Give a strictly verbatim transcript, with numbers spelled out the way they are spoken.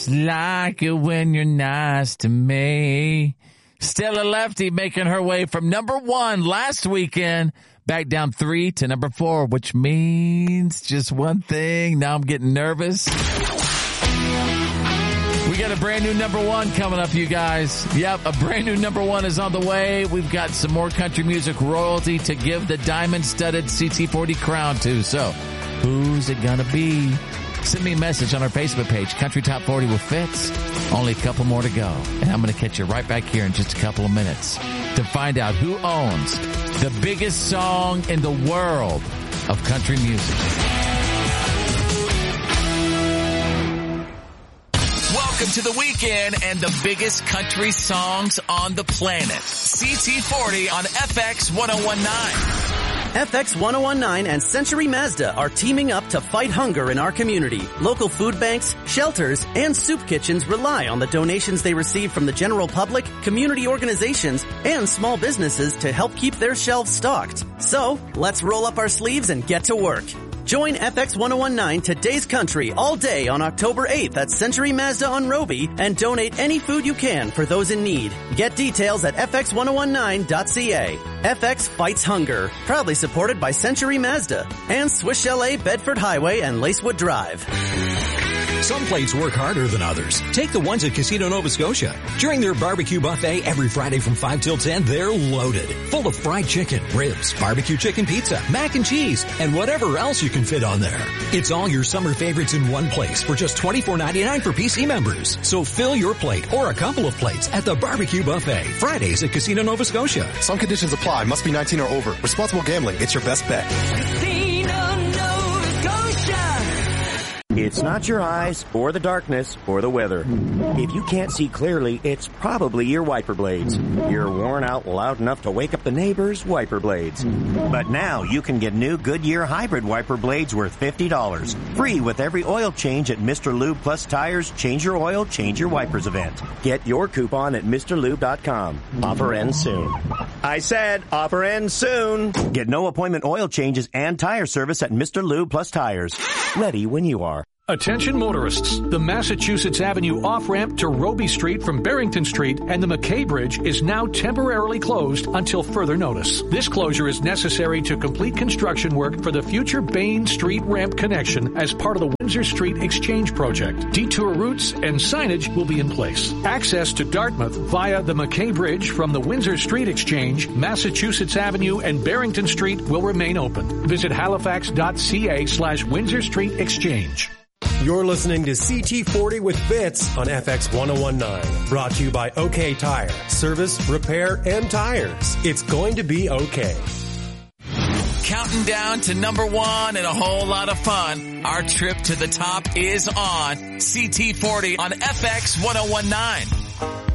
Like it when you're nice to me. Stella Lefty making her way from number one last weekend back down three to number four, which means just one thing. Now I'm getting nervous. We got a brand new number one coming up, you guys. Yep, a brand new number one is on the way. We've got some more country music royalty to give the diamond-studded C T forty crown to. So, who's it gonna be? Send me a message on our Facebook page, Country Top forty with Fitz. Only a couple more to go. And I'm going to catch you right back here in just a couple of minutes to find out who owns the biggest song in the world of country music. Welcome to the weekend and the biggest country songs on the planet. C T forty on F X one oh one nine. F X one oh one nine and Century Mazda are teaming up to fight hunger in our community. Local food banks, shelters, and soup kitchens rely on the donations they receive from the general public, community organizations, and small businesses to help keep their shelves stocked. So, let's roll up our sleeves and get to work. Join F X one oh one nine Today's Country all day on October eighth at Century Mazda on Roby and donate any food you can for those in need. Get details at f x ten nineteen dot c a. F X fights hunger. Proudly supported by Century Mazda and Swiss Chalet, Bedford Highway, and Lacewood Drive. Some plates work harder than others. Take the ones at Casino Nova Scotia. During their barbecue buffet every Friday from five till ten, they're loaded. Full of fried chicken, ribs, barbecue chicken pizza, mac and cheese, and whatever else you can fit on there. It's all your summer favorites in one place for just twenty-four ninety-nine for P C members. So fill your plate or a couple of plates at the barbecue buffet. Fridays at Casino Nova Scotia. Some conditions apply. Must be nineteen or over. Responsible gambling. It's your best bet. Casino Nova Scotia. It's not your eyes, or the darkness, or the weather. If you can't see clearly, it's probably your wiper blades. You're worn out loud enough to wake up the neighbors' wiper blades. But now you can get new Goodyear hybrid wiper blades worth fifty dollars. Free with every oil change at Mister Lube Plus Tires Change Your Oil, Change Your Wipers event. Get your coupon at Mr Lube dot com. Offer ends soon. I said offer ends soon. Get no appointment oil changes and tire service at Mister Lube Plus Tires. Ready when you are. Attention motorists. The Massachusetts Avenue off-ramp to Roby Street from Barrington Street and the McKay Bridge is now temporarily closed until further notice. This closure is necessary to complete construction work for the future Bain Street ramp connection as part of the Windsor Street Exchange project. Detour routes and signage will be in place. Access to Dartmouth via the McKay Bridge from the Windsor Street Exchange, Massachusetts Avenue, and Barrington Street will remain open. Visit halifax.ca slash Windsor Street Exchange. You're listening to C T forty with Fitz on F X ten nineteen. Brought to you by OK Tire. Service, repair, and tires. It's going to be okay. Counting down to number one and a whole lot of fun. Our trip to the top is on C T forty on F X ten nineteen.